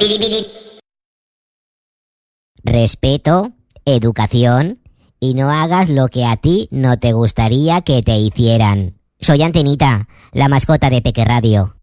Respeto, educación y no hagas lo que a ti no te gustaría que te hicieran. Soy Antenita, la mascota de Peque Radio.